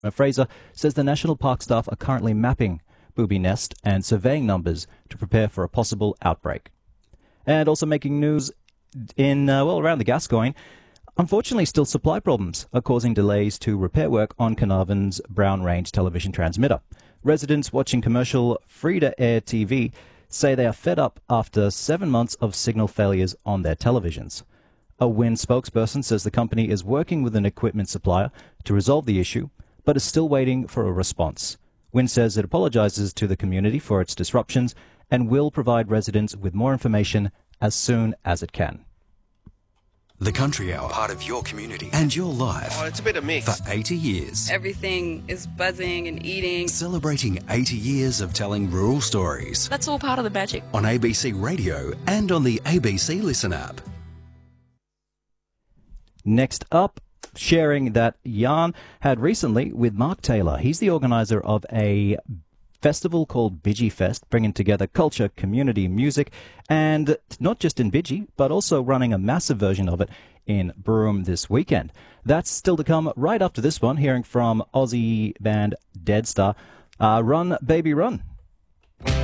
Fraser says the National Park staff are currently mapping booby nest and surveying numbers to prepare for a possible outbreak. And also making news around the Gascoyne. Unfortunately, still supply problems are causing delays to repair work on Carnarvon's Brown Range television transmitter. Residents watching commercial free-to-air TV say they are fed up after 7 months of signal failures on their televisions. A WIN spokesperson says the company is working with an equipment supplier to resolve the issue, but is still waiting for a response. WIN says it apologizes to the community for its disruptions and will provide residents with more information as soon as it can. The Country Hour, part of your community and your life. Oh, it's a bit of mix. For 80 years. Everything is buzzing and eating. Celebrating 80 years of telling rural stories. That's all part of the magic. On ABC Radio and on the ABC Listen app. Next up, sharing that yarn had recently with Mark Taylor. He's the organizer of a festival called Bidgie Fest, bringing together culture, community, music, and not just in Bidgie, but also running a massive version of it in Broome this weekend. That's still to come right after this one, hearing from Aussie band Dead Star. Run, Baby, Run.